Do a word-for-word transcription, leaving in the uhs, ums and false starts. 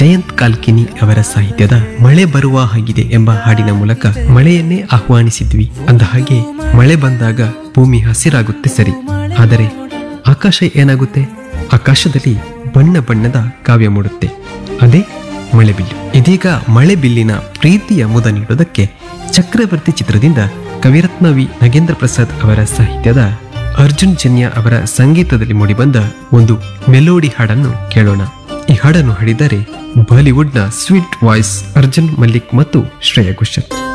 ಜಯಂತ್ ಕಾಲ್ಕಿನಿ ಅವರ ಸಾಹಿತ್ಯದ ಮಳೆ ಬರುವ ಹಾಗಿದೆ ಎಂಬ ಹಾಡಿನ ಮೂಲಕ ಮಳೆಯನ್ನೇ ಆಹ್ವಾನಿಸಿದ್ವಿ. ಅಂದ ಹಾಗೆ ಮಳೆ ಬಂದಾಗ ಭೂಮಿ ಹಸಿರಾಗುತ್ತೆ ಸರಿ, ಆದರೆ ಆಕಾಶ ಏನಾಗುತ್ತೆ? ಆಕಾಶದಲ್ಲಿ ಬಣ್ಣ ಬಣ್ಣದ ಕಾವ್ಯ ಮೂಡುತ್ತೆ, ಅದೇ ಮಳೆಬಿಲ್ಲು. ಇದೀಗ ಮಳೆಬಿಲ್ಲಿನ ಪ್ರೀತಿಯ ಮುದ ನೀಡೋದಕ್ಕೆ ಚಕ್ರವರ್ತಿ ಚಿತ್ರದಿಂದ ಕವಿರತ್ನ ವಿ ನಾಗೇಂದ್ರ ಪ್ರಸಾದ್ ಅವರ ಸಾಹಿತ್ಯದ ಅರ್ಜುನ್ ಜನ್ಯ ಅವರ ಸಂಗೀತದಲ್ಲಿ ಮೂಡಿಬಂದ ಒಂದು ಮೆಲೋಡಿ ಹಾಡನ್ನು ಕೇಳೋಣ. ಈ ಹಾಡನ್ನು ಹಾಡಿದರೆ ಬಾಲಿವುಡ್ನ ಸ್ವೀಟ್ ವಾಯ್ಸ್ ಅರ್ಜುನ್ ಮಲ್ಲಿಕ್ ಮತ್ತು ಶ್ರೇಯಾ ಘೋಷಾಲ್.